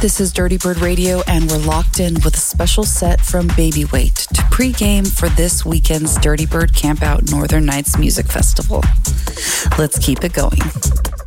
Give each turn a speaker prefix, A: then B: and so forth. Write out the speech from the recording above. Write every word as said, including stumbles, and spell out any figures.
A: This is Dirty Bird Radio, and we're locked in with a special set from Babyweight to pregame for this weekend's Dirty Bird Campout Northern Nights Music Festival. Let's keep it going.